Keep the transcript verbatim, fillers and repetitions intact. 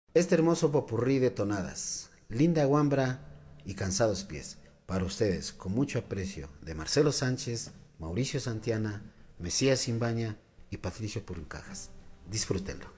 Este hermoso popurrí de tonadas, Linda Guambra y Cansados Pies, para ustedes, con mucho aprecio, de Marcelo Sánchez, Mauricio Santiana, Mesías Simbaña y Patricio Puruncajas. Disfrútenlo.